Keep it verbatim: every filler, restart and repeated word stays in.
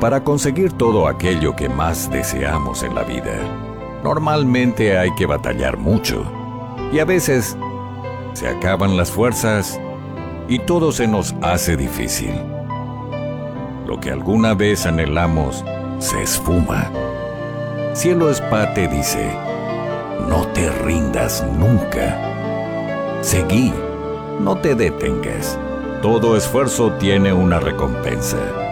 Para conseguir todo aquello que más deseamos en la vida, normalmente hay que batallar mucho. Y a veces se acaban las fuerzas y todo se nos hace difícil. Lo que alguna vez anhelamos se esfuma. Cielo Spa te dice: no te rindas nunca. Seguí, no te detengas. Todo esfuerzo tiene una recompensa.